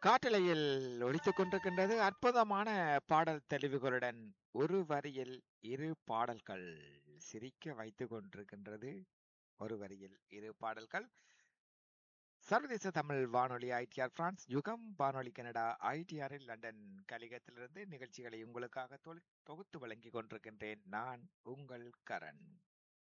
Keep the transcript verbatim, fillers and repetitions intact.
காட்டலையில் ஒலித்துக் கொண்டிருக்கின்றது அற்புதமான பாடல் தெளிவுகளுடன் ஒரு வரியில் இரு பாடல்கள் சிரிக்க வைத்துக் கொண்டிருக்கின்றது. ஒரு வரியில் இரு பாடல்கள். சர்வதேச தமிழ் வானொலி ஐடிஆர் பிரான்ஸ், யுகம் வானொலி கனடா ஐடிஆரில் லண்டன் கலிகத்திலிருந்து நிகழ்ச்சிகளை உங்களுக்காக தொகு- தொகுத்து வழங்கிக் கொண்டிருக்கின்றேன். நான் உங்கள் கரண்.